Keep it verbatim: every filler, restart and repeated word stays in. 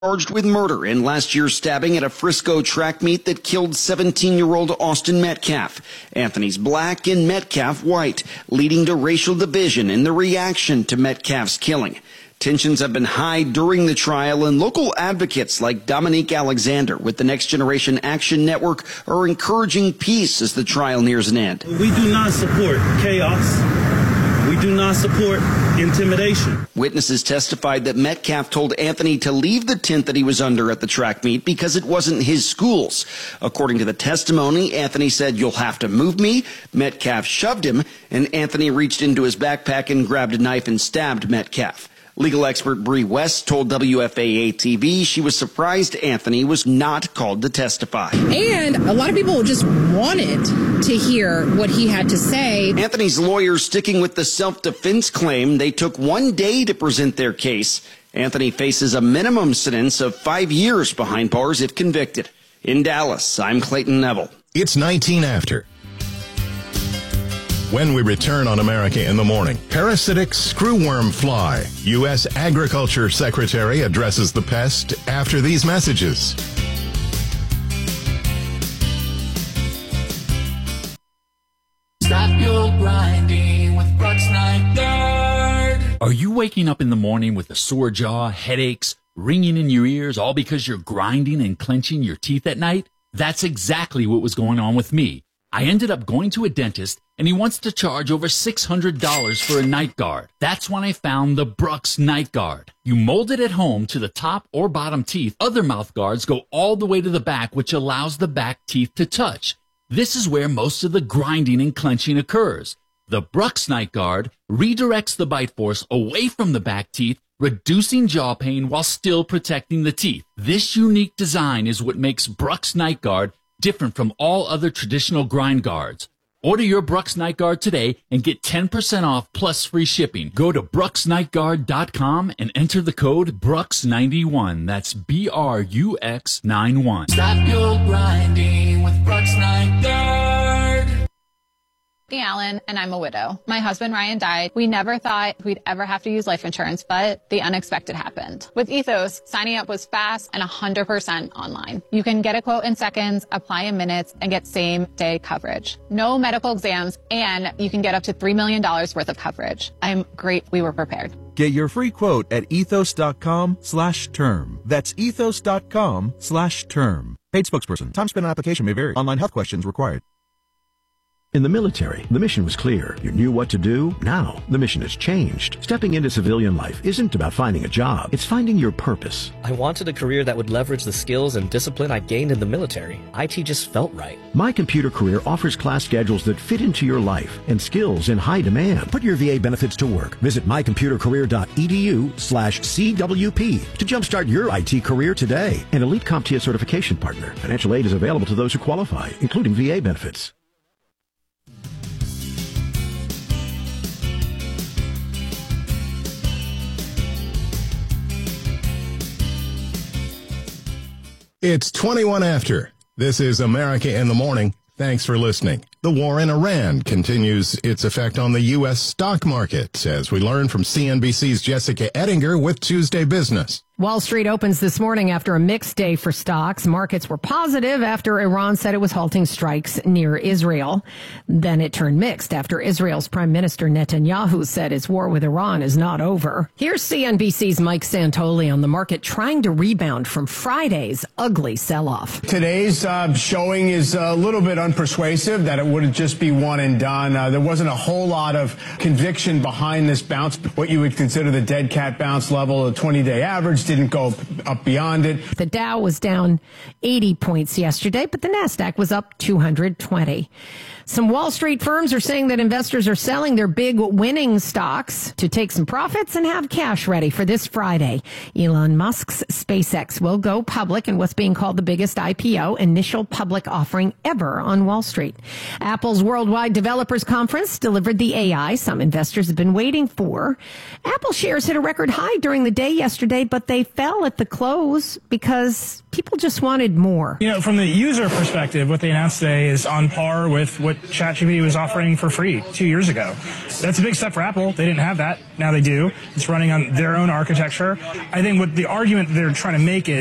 Charged with murder in last year's stabbing at a Frisco track meet that killed seventeen-year-old Austin Metcalf. Anthony's black and Metcalf white, leading to racial division in the reaction to Metcalf's killing. Tensions have been high during the trial, and local advocates like Dominique Alexander with the Next Generation Action Network are encouraging peace as the trial nears an end. We do not support chaos. We do not support intimidation. Witnesses testified that Metcalf told Anthony to leave the tent that he was under at the track meet because it wasn't his school's. According to the testimony, Anthony said, "You'll have to move me." Metcalf shoved him, and Anthony reached into his backpack and grabbed a knife and stabbed Metcalf. Legal expert Bree West told W F A A T V she was surprised Anthony was not called to testify. And a lot of people just wanted to hear what he had to say. Anthony's lawyers sticking with the self-defense claim. They took one day to present their case. Anthony faces a minimum sentence of five years behind bars if convicted. In Dallas, I'm Clayton Neville. It's nineteen after. When we return on America in the Morning, parasitic screwworm fly. U S Agriculture Secretary addresses the pest after these messages. Stop your grinding with Brooks Night Guard. Are you waking up in the morning with a sore jaw, headaches, ringing in your ears, all because you're grinding and clenching your teeth at night? That's exactly what was going on with me. I ended up going to a dentist, and he wants to charge over six hundred dollars for a night guard. That's when I found the Brooks Night Guard. You mold it at home to the top or bottom teeth. Other mouth guards go all the way to the back, which allows the back teeth to touch. This is where most of the grinding and clenching occurs. The Brooks Night Guard redirects the bite force away from the back teeth, reducing jaw pain while still protecting the teeth. This unique design is what makes Brooks Night Guard different from all other traditional grind guards. Order your Brooks Night Guard today and get ten percent off plus free shipping. Go to brooks night guard dot com and enter the code Brooks ninety-one. That's B R U X ninety-one. Stop your grinding with Brooks Night Guard. Allen, and I'm a widow. My husband Ryan died. We never thought we'd ever have to use life insurance, but the unexpected happened. With Ethos, signing up was fast and one hundred percent online. You can get a quote in seconds, apply in minutes, and get same-day coverage. No medical exams, and you can get up to three million dollars worth of coverage. I'm great we were prepared. Get your free quote at ethos.com slash term. That's ethos.com slash term. Paid spokesperson. Time spent on application may vary. Online health questions required. In the military, the mission was clear. You knew what to do. Now, the mission has changed. Stepping into civilian life isn't about finding a job. It's finding your purpose. I wanted a career that would leverage the skills and discipline I gained in the military. I T just felt right. My Computer Career offers class schedules that fit into your life and skills in high demand. Put your V A benefits to work. Visit my computer career dot e d u slash C W P to jumpstart your I T career today. An Elite CompTIA certification partner. Financial aid is available to those who qualify, including V A benefits. It's twenty-one after. This is America in the Morning. Thanks for listening. The war in Iran continues its effect on the U S stock market, as we learn from C N B C's Jessica Ettinger with Tuesday Business. Wall Street opens this morning after a mixed day for stocks. Markets were positive after Iran said it was halting strikes near Israel. Then it turned mixed after Israel's Prime Minister Netanyahu said his war with Iran is not over. Here's C N B C's Mike Santoli on the market trying to rebound from Friday's ugly sell-off. Today's uh, showing is a little bit unpersuasive that it would just be one and done. Uh, there wasn't a whole lot of conviction behind this bounce. What you would consider the dead cat bounce level, a twenty-day average, didn't go up beyond it. The Dow was down eighty points yesterday, but the Nasdaq was up two hundred twenty. Some Wall Street firms are saying that investors are selling their big winning stocks to take some profits and have cash ready for this Friday. Elon Musk's SpaceX will go public in what's being called the biggest I P O, initial public offering ever on Wall Street. Apple's Worldwide Developers Conference delivered the A I some investors have been waiting for. Apple shares hit a record high during the day yesterday, but they fell at the close because people just wanted more. You know, from the user perspective, what they announced today is on par with what ChatGPT was offering for free two years ago. That's a big step for Apple. They didn't have that. Now they do. It's running on their own architecture. I think what the argument they're trying to make is